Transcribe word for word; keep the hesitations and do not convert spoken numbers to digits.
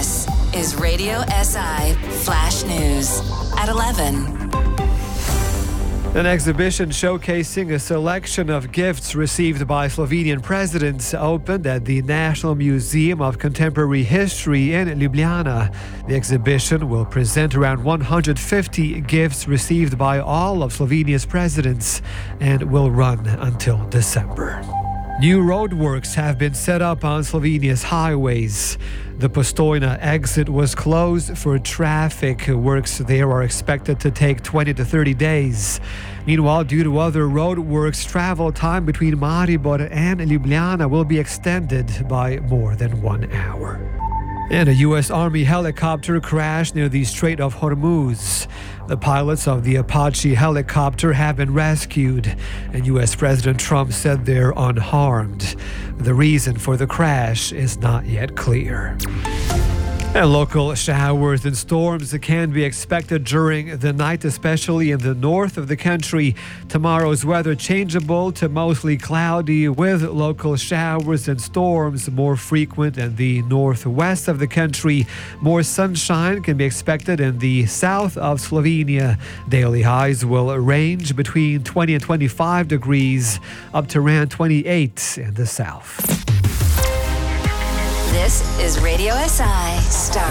This is Radio S I Flash News at eleven. An exhibition showcasing a selection of gifts received by Slovenian presidents opened at the National Museum of Contemporary History in Ljubljana. The exhibition will present around one hundred fifty gifts received by all of Slovenia's presidents and will run until December. New roadworks have been set up on Slovenia's highways. The Postojna exit was closed for traffic. Works there are expected to take twenty to thirty days. Meanwhile, due to other roadworks, travel time between Maribor and Ljubljana will be extended by more than one hour. And a U S Army helicopter crashed near the Strait of Hormuz. The pilots of the Apache helicopter have been rescued, and U S President Trump said they're unharmed. The reason for the crash is not yet clear. And local showers and storms can be expected during the night, especially in the north of the country. Tomorrow's weather changeable to mostly cloudy with local showers and storms more frequent in the northwest of the country. More sunshine can be expected in the south of Slovenia. Daily highs will range between twenty and twenty-five degrees, up to around twenty-eight in the south. This is Radio S I Star.